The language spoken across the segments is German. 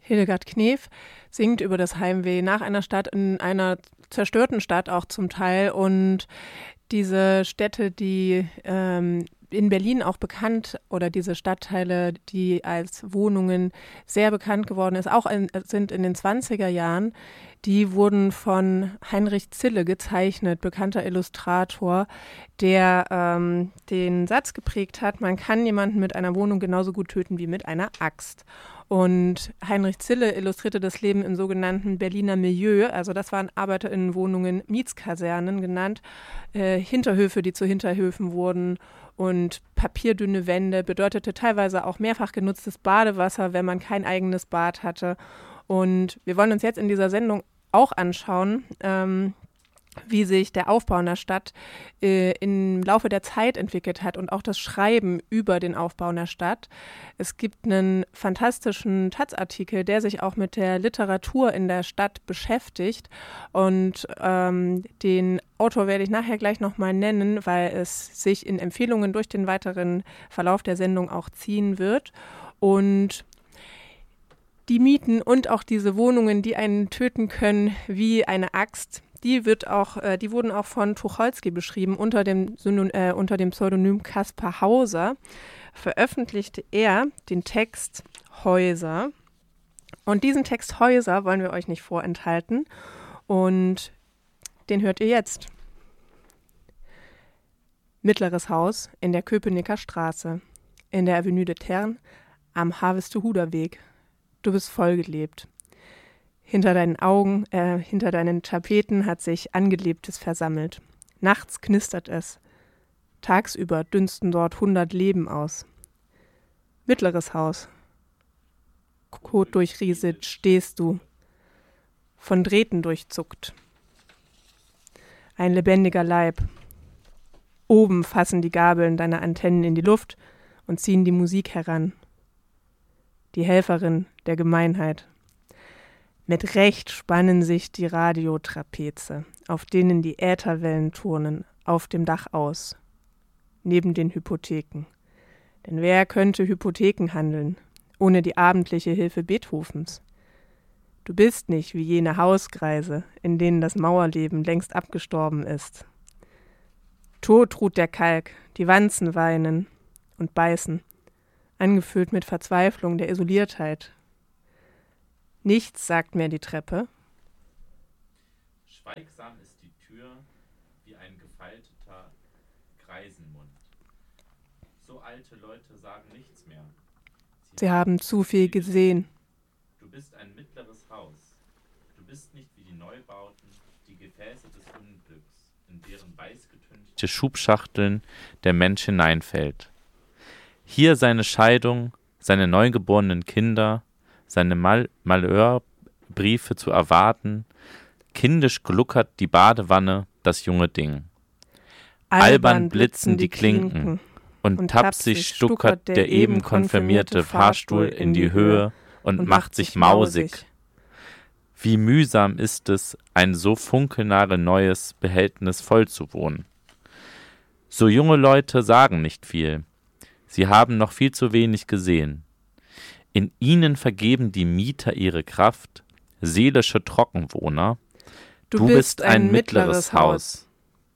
Hildegard Knef singt über das Heimweh nach einer Stadt, in einer zerstörten Stadt auch zum Teil. Und diese Städte, die in Berlin auch bekannt, oder diese Stadtteile, die als Wohnungen sehr bekannt geworden sind in den 20er Jahren, die wurden von Heinrich Zille gezeichnet, bekannter Illustrator, der den Satz geprägt hat: Man kann jemanden mit einer Wohnung genauso gut töten wie mit einer Axt. Und Heinrich Zille illustrierte das Leben im sogenannten Berliner Milieu, also das waren ArbeiterInnenwohnungen, Mietskasernen genannt, Hinterhöfe, die zu Hinterhöfen wurden, und papierdünne Wände bedeutete teilweise auch mehrfach genutztes Badewasser, wenn man kein eigenes Bad hatte. Und wir wollen uns jetzt in dieser Sendung auch anschauen, wie sich der Aufbau einer Stadt im Laufe der Zeit entwickelt hat und auch das Schreiben über den Aufbau einer Stadt. Es gibt einen fantastischen Taz-Artikel, der sich auch mit der Literatur in der Stadt beschäftigt, und den Autor werde ich nachher gleich nochmal nennen, weil es sich in Empfehlungen durch den weiteren Verlauf der Sendung auch ziehen wird. Und die Mieten und auch diese Wohnungen, die einen töten können wie eine Axt, die wurden auch von Tucholsky beschrieben unter dem Pseudonym Caspar Hauser. Veröffentlichte er den Text Häuser. Und diesen Text Häuser wollen wir euch nicht vorenthalten. Und den hört ihr jetzt. Mittleres Haus in der Köpenicker Straße, in der Avenue de Tern, am Harvestehuder-Weg. Du bist vollgelebt. Hinter deinen Augen, hinter deinen Tapeten hat sich Angelebtes versammelt. Nachts knistert es. Tagsüber dünsten dort 100 Leben aus. Mittleres Haus. Kot durchrieselt stehst du, von Drähten durchzuckt. Ein lebendiger Leib. Oben fassen die Gabeln deiner Antennen in die Luft und ziehen die Musik heran. Die Helferin der Gemeinheit. Mit Recht spannen sich die Radiotrapeze, auf denen die Ätherwellen turnen, auf dem Dach aus, neben den Hypotheken. Denn wer könnte Hypotheken handeln, ohne die abendliche Hilfe Beethovens? Du bist nicht wie jene Hauskreise, in denen das Mauerleben längst abgestorben ist. Tot ruht der Kalk, die Wanzen weinen und beißen, angefüllt mit Verzweiflung der Isoliertheit. Nichts sagt mehr die Treppe. Schweigsam ist die Tür wie ein gefalteter Greisenmund. So alte Leute sagen nichts mehr. Sie haben zu viel gesehen. Du bist ein mittleres Haus. Du bist nicht wie die Neubauten, die Gefäße des Unglücks, in deren weißgetünchte Schubschachteln der Mensch hineinfällt. Hier seine Scheidung, seine neugeborenen Kinder, seine Malheurbriefe zu erwarten. Kindisch gluckert die Badewanne, das junge Ding. Albern blitzen die Klinken und tapsig stuckert der eben konfirmierte Fahrstuhl in die Höhe und macht sich mausig. Wie mühsam ist es, ein so funkelnagelneues Behältnis voll zu wohnen. So junge Leute sagen nicht viel. Sie haben noch viel zu wenig gesehen. In ihnen vergeben die Mieter ihre Kraft, seelische Trockenwohner. Du bist ein mittleres Haus.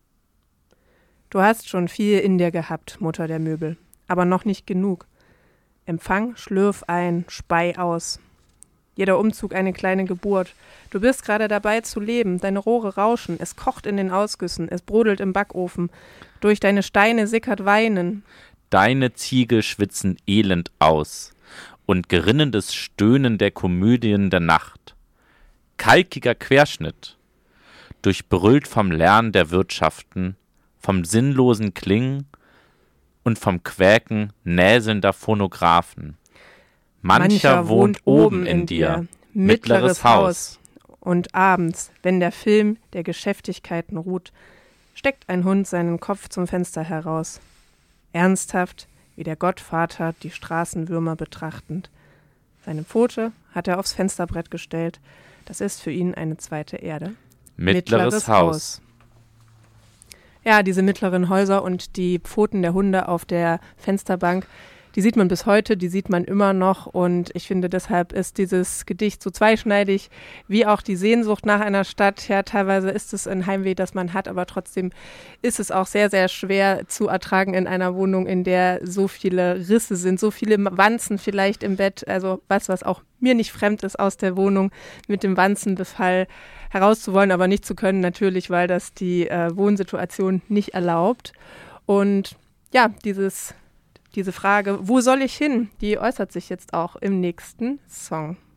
Du hast schon viel in dir gehabt, Mutter der Möbel, aber noch nicht genug. Empfang, schlürf ein, spei aus. Jeder Umzug eine kleine Geburt. Du bist gerade dabei zu leben, deine Rohre rauschen, es kocht in den Ausgüssen, es brodelt im Backofen. Durch deine Steine sickert Weinen. Deine Ziegel schwitzen elend aus. Und gerinnendes Stöhnen der Komödien der Nacht. Kalkiger Querschnitt, durchbrüllt vom Lärm der Wirtschaften, vom sinnlosen Klingen und vom Quäken näselnder Phonographen. Mancher wohnt oben in dir, mittleres Haus. Und abends, wenn der Film der Geschäftigkeiten ruht, steckt ein Hund seinen Kopf zum Fenster heraus. Ernsthaft, wie der Gottvater die Straßenwürmer betrachtend. Seine Pfote hat er aufs Fensterbrett gestellt. Das ist für ihn eine zweite Erde. Mittleres Haus. Ja, diese mittleren Häuser und die Pfoten der Hunde auf der Fensterbank, die sieht man bis heute, die sieht man immer noch und ich finde, deshalb ist dieses Gedicht so zweischneidig, wie auch die Sehnsucht nach einer Stadt. Ja, teilweise ist es ein Heimweh, das man hat, aber trotzdem ist es auch sehr, sehr schwer zu ertragen in einer Wohnung, in der so viele Risse sind, so viele Wanzen vielleicht im Bett, also was auch mir nicht fremd ist aus der Wohnung, mit dem Wanzenbefall herauszuwollen, aber nicht zu können, natürlich, weil das die Wohnsituation nicht erlaubt. Und ja, diese Frage, wo soll ich hin, die äußert sich jetzt auch im nächsten Song.